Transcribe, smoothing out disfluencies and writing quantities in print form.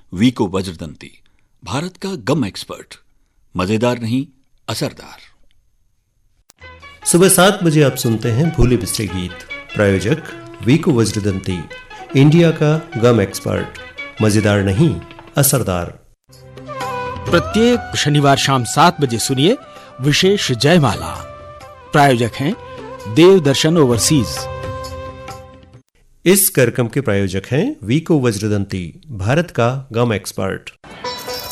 वीको वज्रदंती, भारत का गम एक्सपर्ट। मजेदार नहीं, असरदार। सुबह 7 बजे आप सुनते हैं भूले बिसरे गीत। प्रायोजक वीको वज्रदंती, इंडिया का गम एक्सपर्ट। मजेदार नहीं, असरदार। प्रत्येक शनिवार शाम 7 बजे सुनिए विशेष जयमाला। प्रायोजक हैं देवदर्शन ओवरसीज। इस कार्यक्रम के प्रायोजक हैं वीको वज्रदंती, भारत का गम एक्सपर्ट।